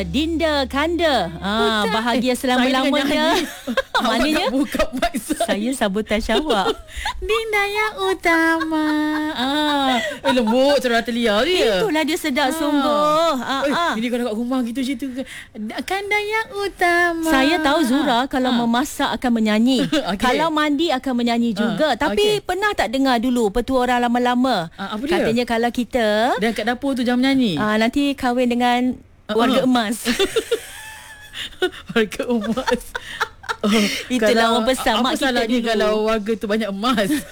Dinda Kanda. Bahagia selama-lamanya. Maknanya buka mic saya sabotaj awak. Dinda yang utama. Lembut cerah telia dia. Itulah dia sedap sungguh. Ini kalau kat rumah gitu cerita Kanda yang utama. Saya tahu Zura kalau memasak akan menyanyi. Okey. Kalau mandi akan menyanyi juga. Tapi pernah tak dengar dulu petua orang lama-lama? Apa dia? Katanya kalau kita Dan kat dapur tu jangan menyanyi. nanti kahwin dengan warga emas. Warga emas. Itulah orang pesan mak apa kita salahnya dulu. kalau warga tu banyak emas?